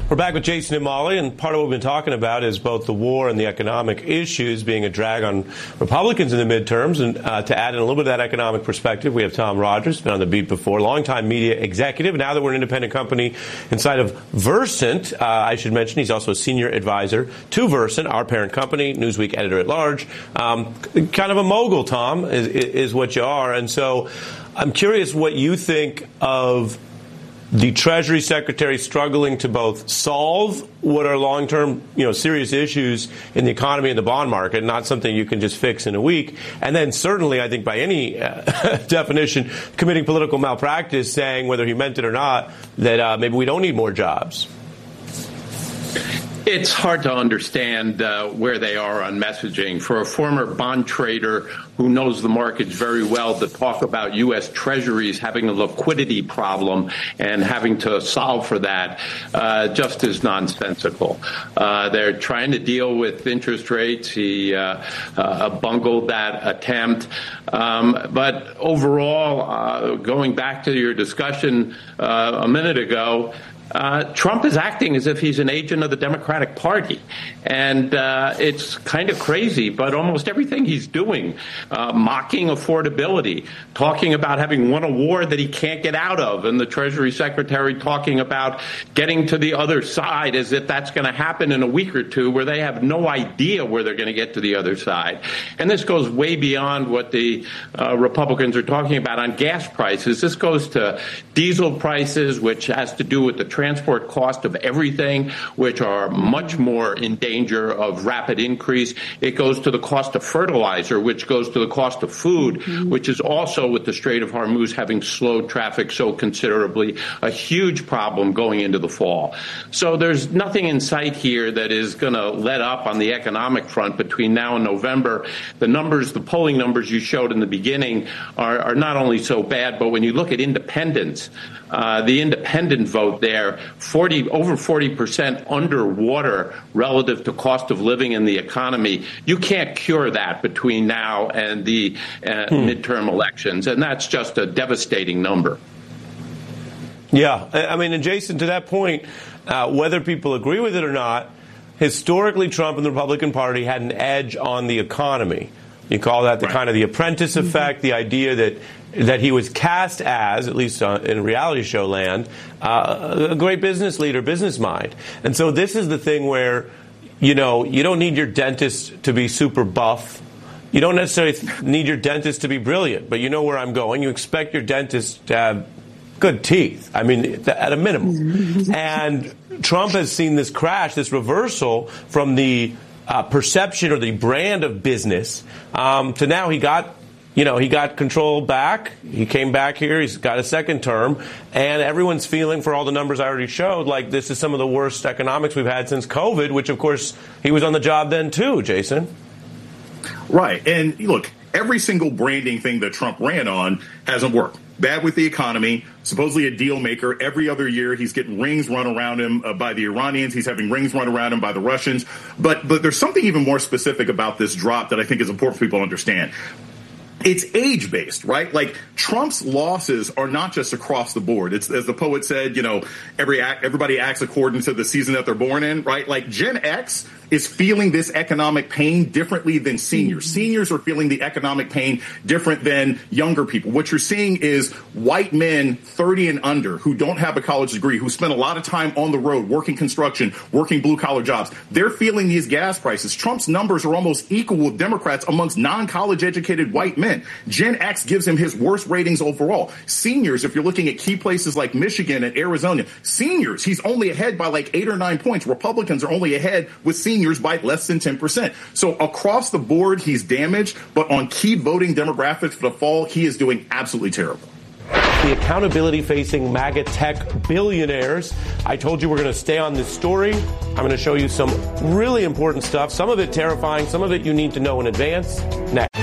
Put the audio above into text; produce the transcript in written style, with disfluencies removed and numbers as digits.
We're back with Jason and Molly, and part of what we've been talking about is both the war and the economic issues being a drag on Republicans in the midterms. And to add in a little bit of that economic perspective, we have Tom Rogers, been on the beat before, longtime media executive. Now that we're an independent company inside of Versant, I should mention he's also a senior advisor to Versant, our parent company, Newsweek editor-at-large. Kind of a mogul, Tom, is what you are. And so I'm curious what you think of the Treasury Secretary struggling to both solve what are long-term, serious issues in the economy and the bond market, not something you can just fix in a week. And then certainly, I think by any definition, committing political malpractice, saying whether he meant it or not, that maybe we don't need more jobs. It's hard to understand where they are on messaging. For a former bond trader who knows the markets very well, to talk about U.S. Treasuries having a liquidity problem and having to solve for that just is nonsensical. They're trying to deal with interest rates. He bungled that attempt. But overall, going back to your discussion a minute ago, Trump is acting as if he's an agent of the Democratic Party. And it's kind of crazy, but almost everything he's doing, mocking affordability, talking about having won a war that he can't get out of, and the Treasury Secretary talking about getting to the other side as if that's going to happen in a week or two, where they have no idea where they're going to get to the other side. And this goes way beyond what the Republicans are talking about on gas prices. This goes to diesel prices, which has to do with the transport cost of everything, which are much more in danger of rapid increase. It goes to the cost of fertilizer, which goes to the cost of food, which is also, with the Strait of Hormuz having slowed traffic so considerably, a huge problem going into the fall. So there's nothing in sight here that is going to let up on the economic front between now and November. The polling numbers you showed in the beginning are not only so bad, but when you look at independents, the independent vote there, over 40% underwater relative to cost of living in the economy. You can't cure that between now and the midterm elections, and that's just a devastating number. Yeah, I mean, and Jason, to that point, whether people agree with it or not, historically Trump and the Republican Party had an edge on the economy. You call that the kind of the apprentice effect, the idea that he was cast as, at least in reality show land, a great business leader, business mind. And so this is the thing where, you don't need your dentist to be super buff. You don't necessarily need your dentist to be brilliant, but you know where I'm going. You expect your dentist to have good teeth. I mean, at a minimum. And Trump has seen this crash, this reversal from the perception or the brand of business to now he got control back. He came back here. He's got a second term. And everyone's feeling, for all the numbers I already showed, like this is some of the worst economics we've had since COVID, which, of course, he was on the job then, too, Jason. Right. And look, every single branding thing that Trump ran on hasn't worked. Bad with the economy, supposedly a deal maker. Every other year, he's getting rings run around him by the Iranians. He's having rings run around him by the Russians. But there's something even more specific about this drop that I think is important for people to understand. It's age-based, right? Like, Trump's losses are not just across the board. It's, as the poet said, everybody acts according to the season that they're born in, right? Like, Gen X is feeling this economic pain differently than seniors. Seniors are feeling the economic pain different than younger people. What you're seeing is white men 30 and under who don't have a college degree, who spend a lot of time on the road, working construction, working blue-collar jobs. They're feeling these gas prices. Trump's numbers are almost equal with Democrats amongst non-college educated white men. Gen X gives him his worst ratings overall. Seniors, if you're looking at key places like Michigan and Arizona, seniors, he's only ahead by like 8 or 9 points. Republicans are only ahead with seniors by less than 10%. So across the board, he's damaged, but on key voting demographics for the fall, he is doing absolutely terrible. The accountability-facing MAGA tech billionaires. I told you we're going to stay on this story. I'm going to show you some really important stuff, some of it terrifying, some of it you need to know in advance. Next.